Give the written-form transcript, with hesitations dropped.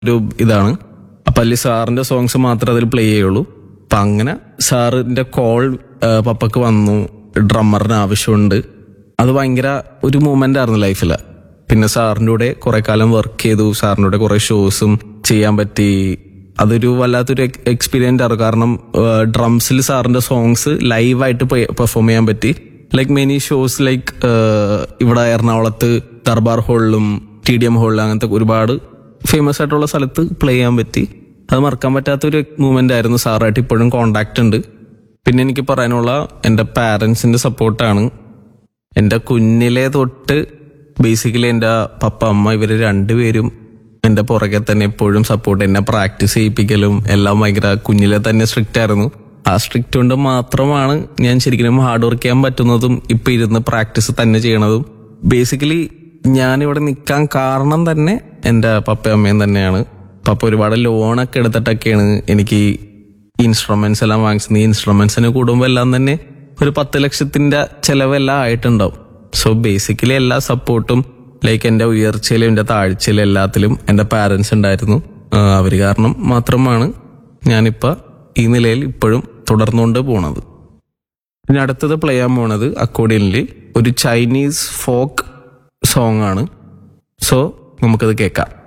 ഒരു ഇതാണ്. അപ്പൊ അതിൽ സാറിന്റെ സോങ്സ് മാത്രമേ അതിൽ പ്ലേ ചെയ്യുള്ളൂ. അപ്പൊ അങ്ങനെ സാറിന്റെ കോൾ പപ്പക്ക് വന്നു, ഡ്രമ്മറിന് ആവശ്യമുണ്ട്. അത് ഭയങ്കര ഒരു മൂമെന്റ് ആയിരുന്നു ലൈഫില്. പിന്നെ സാറിന്റെ കൂടെ കുറെ കാലം വർക്ക് ചെയ്തു, സാറിന്റെ കൂടെ കുറെ ഷോസും ചെയ്യാൻ പറ്റി. അതൊരു വല്ലാത്തൊരു എക്സ്പീരിയൻസ് ആണ്. കാരണം ഡ്രംസിൽ സാറിന്റെ സോങ്സ് ലൈവായിട്ട് പെർഫോം ചെയ്യാൻ പറ്റി. ലൈക്ക് മെനി ഷോസ്, ലൈക്ക് ഇവിടെ എറണാകുളത്ത് ദർബാർ ഹാളിലും TDM ഹാളിലും അങ്ങനത്തെ ഒരുപാട് ഫേമസ് ആയിട്ടുള്ള സ്ഥലത്ത് പ്ലേ ചെയ്യാൻ പറ്റി. അത് മറക്കാൻ പറ്റാത്തൊരു മൂവ്മെന്റ് ആയിരുന്നു. സാറായിട്ട് ഇപ്പോഴും കോണ്ടാക്ട് ഉണ്ട്. പിന്നെ എനിക്ക് പറയാനുള്ള എൻ്റെ പാരൻസിന്റെ സപ്പോർട്ടാണ്. എൻ്റെ കുഞ്ഞിലെ തൊട്ട് ബേസിക്കലി എൻ്റെ പപ്പ അമ്മ ഇവര് രണ്ടുപേരും എൻ്റെ പുറകെ തന്നെ എപ്പോഴും സപ്പോർട്ട്. എന്നെ പ്രാക്ടീസ് ചെയ്യിപ്പിക്കലും എല്ലാം ഭയങ്കര കുഞ്ഞിലെ തന്നെ സ്ട്രിക്റ്റ് ആയിരുന്നു. ആ സ്ട്രിക്റ്റ് കൊണ്ട് മാത്രമാണ് ഞാൻ ശരിക്കും ഹാർഡ് വർക്ക് ചെയ്യാൻ പറ്റുന്നതും ഇപ്പൊ ഇരുന്ന് പ്രാക്ടീസ് തന്നെ ചെയ്യണതും. ബേസിക്കലി ഞാനിവിടെ നിൽക്കാൻ കാരണം തന്നെ എൻ്റെ പപ്പയും അമ്മയും തന്നെയാണ്. പപ്പ ഒരുപാട് ലോണൊക്കെ എടുത്തിട്ടൊക്കെയാണ് എനിക്ക് ഇൻസ്ട്രുമെന്റ്സ് എല്ലാം വാങ്ങിച്ചത്. ഈ ഇൻസ്ട്രുമെന്റ്സിന് കൂടുമ്പോൾ എല്ലാം തന്നെ ഒരു 10 ലക്ഷത്തിന്റെ ചെലവെല്ലാം ആയിട്ടുണ്ടാവും. സോ ബേസിക്കലി എല്ലാ സപ്പോർട്ടും ലൈക്ക് എൻ്റെ ഉയർച്ചയിലും എൻ്റെ താഴ്ചയിലും എല്ലാത്തിലും എൻ്റെ പാരൻസ് ഉണ്ടായിരുന്നു. അവര് കാരണം മാത്രമാണ് ഞാനിപ്പോൾ ഈ നിലയിൽ ഇപ്പോഴും തുടർന്നുകൊണ്ട് പോണത്. പിന്നെ അടുത്തത് പ്ലേ ചെയ്യാൻ പോണത് അക്കോർഡിയനിൽ ഒരു ചൈനീസ് ഫോക്ക് സോങ് ആണ്. സോ നമുക്കത് കേൾക്കാം.